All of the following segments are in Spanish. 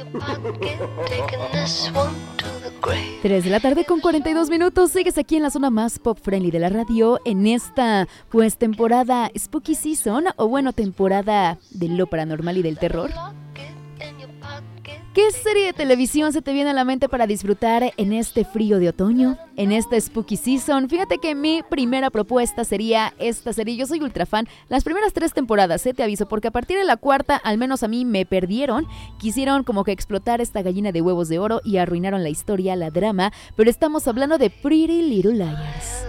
3 de la tarde con 42 minutos. Sigues aquí en la zona más pop friendly de la radio en esta pues temporada Spooky Season, o bueno, temporada de lo paranormal y del terror. ¿Qué serie de televisión se te viene a la mente para disfrutar en este frío de otoño, en esta Spooky Season? Fíjate que mi primera propuesta sería esta serie. Yo soy ultra fan. Las primeras 3 temporadas, te aviso, porque a partir de la 4ª, al menos a mí me perdieron. Quisieron como que explotar esta gallina de huevos de oro y arruinaron la historia, la drama. Pero estamos hablando de Pretty Little Liars.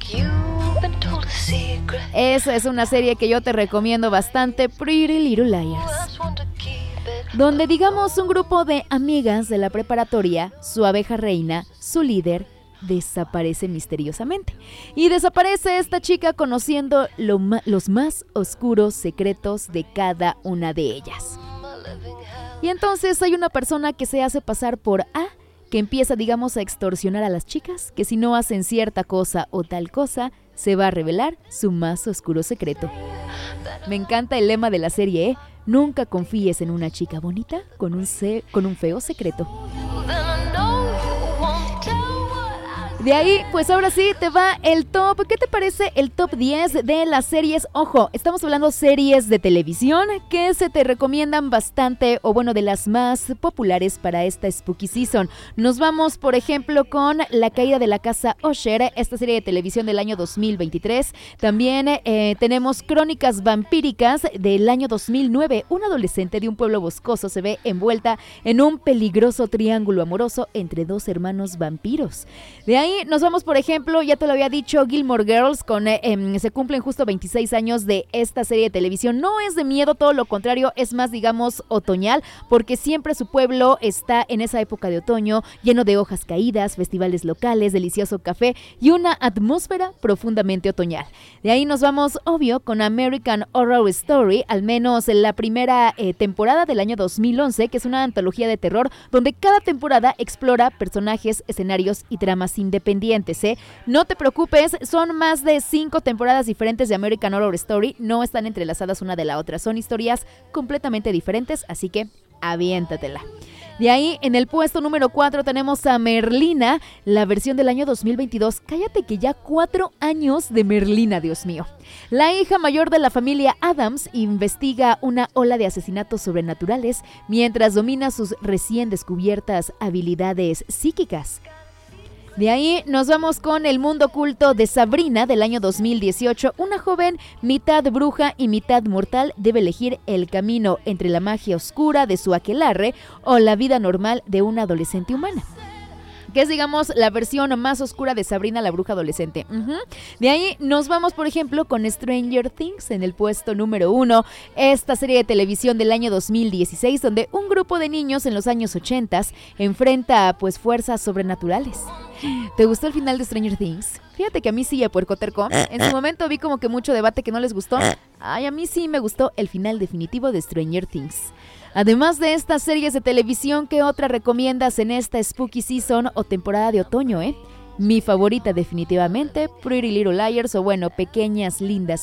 Esa es una serie que yo te recomiendo bastante, Pretty Little Liars, donde digamos un grupo de amigas de la preparatoria, su abeja reina, su líder, desaparece misteriosamente. Y desaparece esta chica conociendo los más oscuros secretos de cada una de ellas. Y entonces hay una persona que se hace pasar por A, que empieza, digamos, a extorsionar a las chicas, que si no hacen cierta cosa o tal cosa, se va a revelar su más oscuro secreto. Me encanta el lema de la serie, ¿eh? Nunca confíes en una chica bonita con un feo secreto. De ahí, pues ahora sí, te va el top. ¿Qué te parece el top 10 de las series? Ojo, estamos hablando series de televisión que se te recomiendan bastante, o bueno, de las más populares para esta Spooky Season. Nos vamos, por ejemplo, con La caída de la casa Usher, esta serie de televisión del año 2023. También tenemos Crónicas vampíricas del año 2009. Una adolescente de un pueblo boscoso se ve envuelta en un peligroso triángulo amoroso entre 2 hermanos vampiros. De ahí nos vamos, por ejemplo, ya te lo había dicho, Gilmore Girls, con se cumplen justo 26 años de esta serie de televisión. No es de miedo, todo lo contrario, es más, digamos, otoñal, porque siempre su pueblo está en esa época de otoño, lleno de hojas caídas, festivales locales, delicioso café y una atmósfera profundamente otoñal. De ahí nos vamos, obvio, con American Horror Story, al menos en la primera temporada del año 2011, que es una antología de terror donde cada temporada explora personajes, escenarios y tramas independientes. No te preocupes, son más de 5 temporadas diferentes de American Horror Story, no están entrelazadas una de la otra, son historias completamente diferentes, así que aviéntatela. De ahí, en el puesto número 4 tenemos a Merlina, la versión del año 2022. Cállate que ya 4 años de Merlina, Dios mío. La hija mayor de la familia Addams investiga una ola de asesinatos sobrenaturales mientras domina sus recién descubiertas habilidades psíquicas. De ahí nos vamos con El mundo oculto de Sabrina del año 2018. Una joven mitad bruja y mitad mortal debe elegir el camino entre la magia oscura de su aquelarre o la vida normal de una adolescente humana, que es, digamos, la versión más oscura de Sabrina la bruja adolescente. De ahí nos vamos, por ejemplo, con Stranger Things en el puesto número 1, esta serie de televisión del año 2016, donde un grupo de niños en los años 80 enfrenta, pues, fuerzas sobrenaturales. ¿Te gustó el final de Stranger Things? Fíjate que a mí sí, a puercoterco. En su momento vi como que mucho debate que no les gustó. Ay, a mí sí me gustó el final definitivo de Stranger Things. Además de estas series de televisión, ¿qué otra recomiendas en esta Spooky Season o temporada de otoño, Mi favorita definitivamente, Pretty Little Liars, o bueno, Pequeñas Lindas